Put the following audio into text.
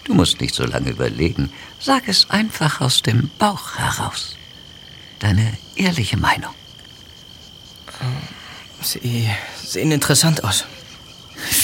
Du musst nicht so lange überlegen. Sag es einfach aus dem Bauch heraus. Deine ehrliche Meinung. Sie sehen interessant aus.